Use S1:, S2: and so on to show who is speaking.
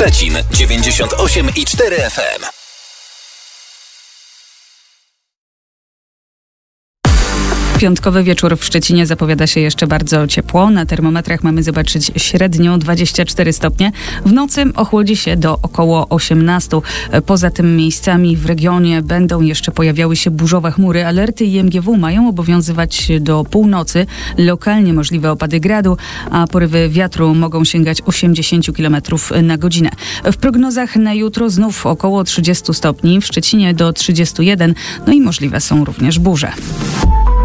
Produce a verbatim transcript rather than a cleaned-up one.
S1: Szczecin dziewięćdziesiąt osiem i cztery F M.
S2: Piątkowy wieczór w Szczecinie zapowiada się jeszcze bardzo ciepło. Na termometrach mamy zobaczyć średnią dwadzieścia cztery stopnie. W nocy ochłodzi się do około osiemnaście. Poza tym miejscami w regionie będą jeszcze pojawiały się burzowe chmury. Alerty I M G W mają obowiązywać do północy. Lokalnie możliwe opady gradu, a porywy wiatru mogą sięgać osiemdziesiąt kilometrów na godzinę. W prognozach na jutro znów około trzydzieści stopni, w Szczecinie do trzydziestu jeden, no i możliwe są również burze.